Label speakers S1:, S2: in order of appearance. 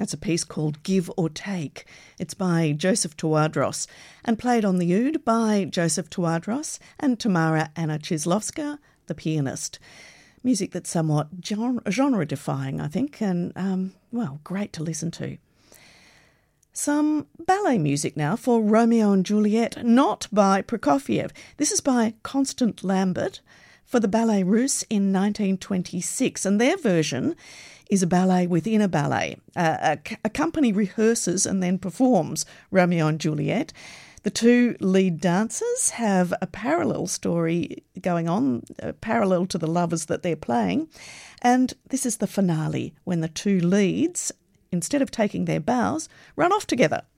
S1: That's a piece called Give or Take. It's by Joseph Tawadros and played on the oud by Joseph Tawadros and Tamara Anna Chislovska, the pianist. Music that's somewhat genre-defying, I think, and, great to listen to. Some ballet music now for Romeo and Juliet, not by Prokofiev. This is by Constant Lambert for the Ballet Russe in 1926, and their version is a ballet within a ballet. A company rehearses and then performs Romeo and Juliet. The two lead dancers have a parallel story going on, parallel to the lovers that they're playing, and this is the finale when the two leads, instead of taking their bows, run off together.